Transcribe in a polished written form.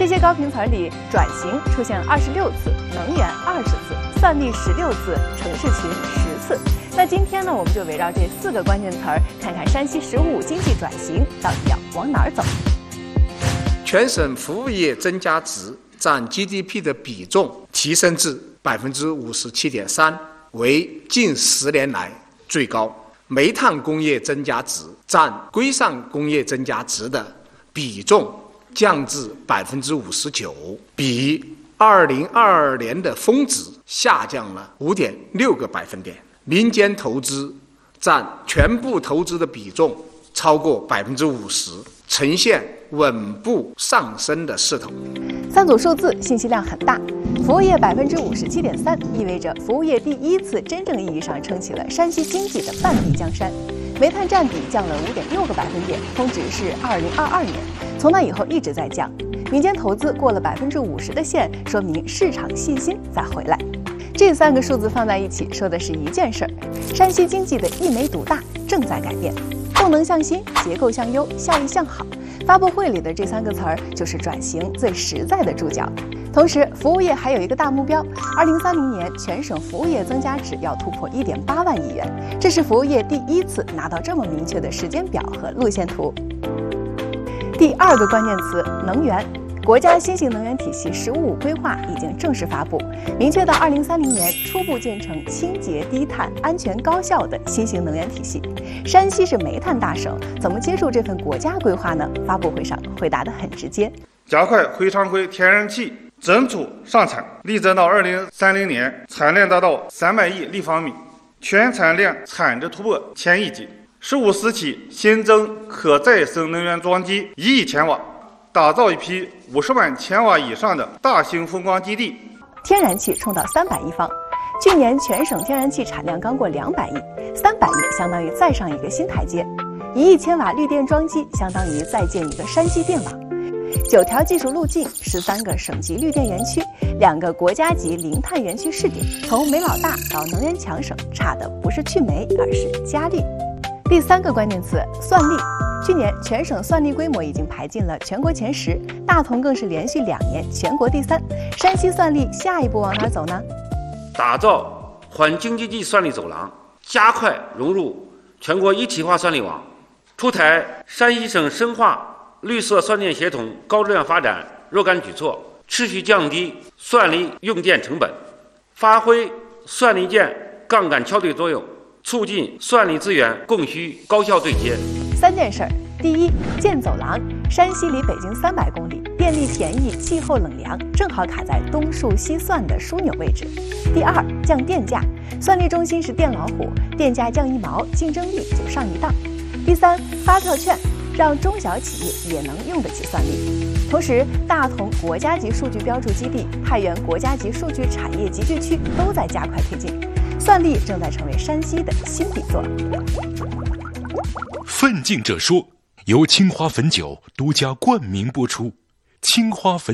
这些高频词里，转型出现了26次，能源20次，算力16次，城市群10次。那今天呢，我们就围绕这4个关键词儿，看看山西15经济转型到底要往哪儿走。 全省服务业增加值占 GDP 的比重提升至 57.3%， 为近10年来最高。煤炭工业增加值占规上工业增加值的比重降至 59%， 比2022年的峰值下降了 5.6个百分点。民间投资占全部投资的比重超过 50%， 呈现稳步上升的势头。 3组数字信息量很大。服务业 57.3% 意味着服务业第一次真正意义上撑起了山西经济的半壁江山。煤炭占比降了 5.6个百分点，峰值是2022年，从那以后一直在降。民间投资过了 50% 的线，说明市场信心在回来。这3个数字放在一起，说的是一件事儿：山西经济的一煤独大正在改变，动能向新，结构向优，效益向好。发布会里的这3个词儿就是转型最实在的注脚。同时，服务业还有一个大目标，2030年全省服务业增加值要突破1.8万亿元，这是服务业第一次拿到这么明确的时间表和路线图。第2个关键词，能源。国家新型能源体系“15+5”规划已经正式发布，明确到2030年初步建成清洁、低碳、安全、高效的新型能源体系。山西是煤炭大省，怎么接触这份国家规划呢？发布会上回答得很直接： 加快回常规天然气整组上产，力争到2030年产量达到300亿立方米，全产量产值突破1000亿级。15时起新增可再生能源装机1亿千瓦。打造一批50万千瓦以上的大型风光基地。 天然气冲到300亿方，去年全省天然气产量刚过200亿，300亿相当于再上一个新台阶。1亿千瓦绿电装机相当于再建一个山西电网。9条技术路径，13个省级绿电园区，2个国家级零碳园区试点，从煤老大到能源强省，差的不是去煤，而是加绿。第3个关键词，算力。去年全省算力规模已经排进了全国前10，大同更是连续2年全国第3。山西算力下一步往哪走呢？ 打造环京经济算力走廊，加快融入全国一体化算力网，出台山西省深化绿色算电协同高质量发展若干举措，持续降低算力用电成本，发挥算力件杠杆桥队作用，促进算力资源供需高效对接。 3件事儿：第一，建走廊。山西离北京300公里，电力便宜，气候冷凉，正好卡在东数西算的枢纽位置。第2，降电价。算力中心是电老虎，电价降1毛，竞争力就上一档。第3，发票券，让中小企业也能用得起算力。同时，大同国家级数据标注基地、太原国家级数据产业集聚区都在加快推进，算力正在成为山西的新底座。 奋进者说，由清华汾酒独家冠名播出。清华汾